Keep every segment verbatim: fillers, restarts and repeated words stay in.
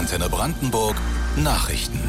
Antenne Brandenburg Nachrichten.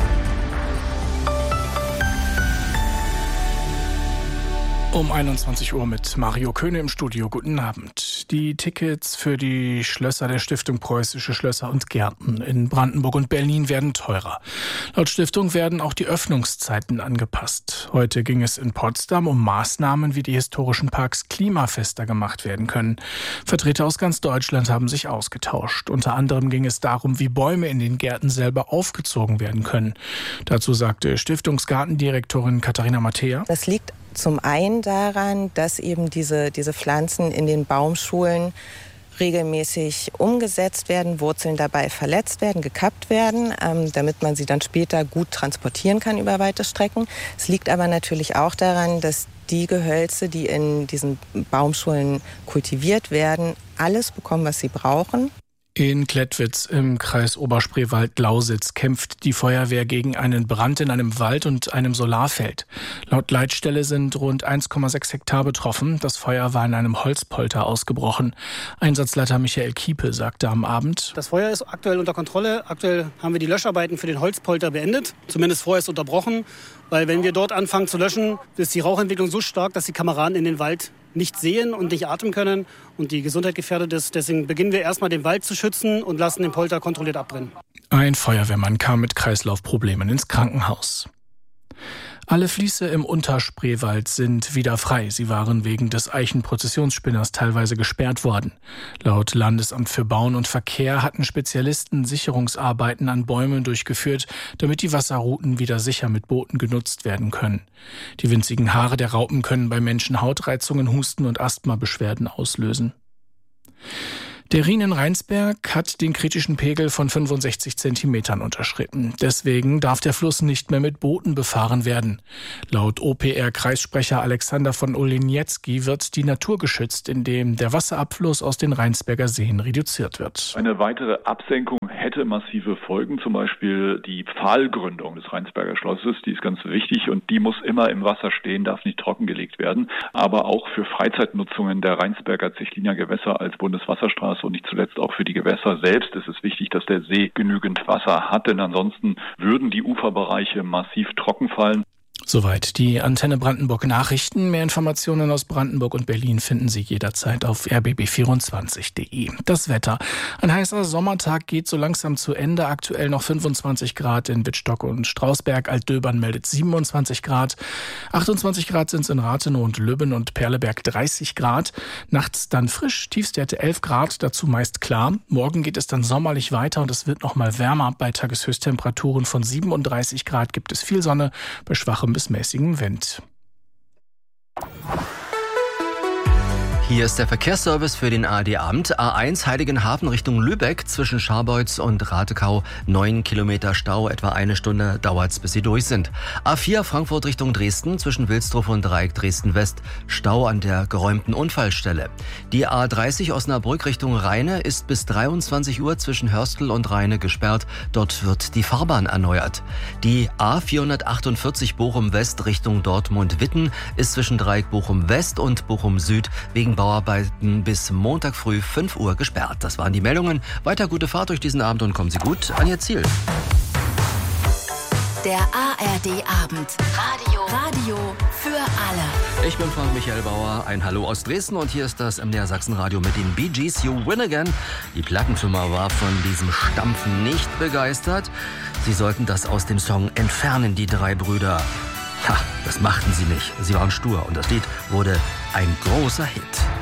Um einundzwanzig Uhr mit Mario Köhne im Studio. Guten Abend. Die Tickets für die Schlösser der Stiftung Preußische Schlösser und Gärten in Brandenburg und Berlin werden teurer. Laut Stiftung werden auch die Öffnungszeiten angepasst. Heute ging es in Potsdam um Maßnahmen, wie die historischen Parks klimafester gemacht werden können. Vertreter aus ganz Deutschland haben sich ausgetauscht. Unter anderem ging es darum, wie Bäume in den Gärten selber aufgezogen werden können. Dazu sagte Stiftungsgartendirektorin Katharina Mattea: Das liegt zum einen daran, dass eben diese, diese Pflanzen in den Baumschulen regelmäßig umgesetzt werden, Wurzeln dabei verletzt werden, gekappt werden, ähm, damit man sie dann später gut transportieren kann über weite Strecken. Es liegt aber natürlich auch daran, dass die Gehölze, die in diesen Baumschulen kultiviert werden, alles bekommen, was sie brauchen. In Klettwitz im Kreis Oberspreewald-Lausitz kämpft die Feuerwehr gegen einen Brand in einem Wald und einem Solarfeld. Laut Leitstelle sind rund eins Komma sechs Hektar betroffen. Das Feuer war in einem Holzpolter ausgebrochen. Einsatzleiter Michael Kiepe sagte am Abend: Das Feuer ist aktuell unter Kontrolle. Aktuell haben wir die Löscharbeiten für den Holzpolter beendet. Zumindest vorerst unterbrochen. Weil wenn wir dort anfangen zu löschen, ist die Rauchentwicklung so stark, dass die Kameraden in den Wald nicht sehen und nicht atmen können und die Gesundheit gefährdet ist. Deswegen beginnen wir erstmal den Wald zu schützen und lassen den Polter kontrolliert abbrennen. Ein Feuerwehrmann kam mit Kreislaufproblemen ins Krankenhaus. Alle Fließe im Unterspreewald sind wieder frei. Sie waren wegen des Eichenprozessionsspinners teilweise gesperrt worden. Laut Landesamt für Bauen und Verkehr hatten Spezialisten Sicherungsarbeiten an Bäumen durchgeführt, damit die Wasserrouten wieder sicher mit Booten genutzt werden können. Die winzigen Haare der Raupen können bei Menschen Hautreizungen, Husten und Asthmabeschwerden auslösen. Der Rhin in Rheinsberg hat den kritischen Pegel von fünfundsechzig Zentimetern unterschritten. Deswegen darf der Fluss nicht mehr mit Booten befahren werden. Laut O P R-Kreissprecher Alexander von Oliniecki wird die Natur geschützt, indem der Wasserabfluss aus den Rheinsberger Seen reduziert wird. Eine weitere Absenkung hätte massive Folgen, zum Beispiel die Pfahlgründung des Rheinsberger Schlosses. Die ist ganz wichtig und die muss immer im Wasser stehen, darf nicht trockengelegt werden. Aber auch für Freizeitnutzungen der Rheinsberger Zechliner Gewässer als Bundeswasserstraße und nicht zuletzt auch für die Gewässer selbst ist es wichtig, dass der See genügend Wasser hat, denn ansonsten würden die Uferbereiche massiv trocken fallen. Soweit die Antenne Brandenburg Nachrichten. Mehr Informationen aus Brandenburg und Berlin finden Sie jederzeit auf r b b vierundzwanzig punkt d e. Das Wetter. Ein heißer Sommertag geht so langsam zu Ende. Aktuell noch fünfundzwanzig Grad in Wittstock und Strausberg. Altdöbern meldet siebenundzwanzig Grad. achtundzwanzig Grad sind es in Rathenow und Lübben und Perleberg dreißig Grad. Nachts dann frisch, Tiefstwerte elf Grad, dazu meist klar. Morgen geht es dann sommerlich weiter und es wird noch mal wärmer. Bei Tageshöchsttemperaturen von siebenunddreißig Grad gibt es viel Sonne bei schwachem bis mäßigem Wind. Hier ist der Verkehrsservice für den A R D-Abend. A eins Heiligenhafen Richtung Lübeck zwischen Scharbeutz und Ratekau. Neun Kilometer Stau, etwa eine Stunde dauert's, bis sie durch sind. A vier Frankfurt Richtung Dresden zwischen Wilsdruff und Dreieck Dresden-West. Stau an der geräumten Unfallstelle. Die A dreißig Osnabrück Richtung Rheine ist bis dreiundzwanzig Uhr zwischen Hörstel und Rheine gesperrt. Dort wird die Fahrbahn erneuert. Die A vierhundertachtundvierzig Bochum-West Richtung Dortmund-Witten ist zwischen Dreieck Bochum-West und Bochum-Süd wegen Bauarbeiten bis Montag früh fünf Uhr gesperrt. Das waren die Meldungen. Weiter gute Fahrt durch diesen Abend und kommen Sie gut an Ihr Ziel. Der A R D-Abend. Radio. Radio für alle. Ich bin Frank Michael Bauer. Ein Hallo aus Dresden und hier ist das M D R Sachsenradio mit den Bee Gees. You Win Again. Die Plattenfirma war von diesem Stampfen nicht begeistert. Sie sollten das aus dem Song entfernen, die drei Brüder. Ha, das machten sie nicht. Sie waren stur und das Lied wurde ein großer Hit.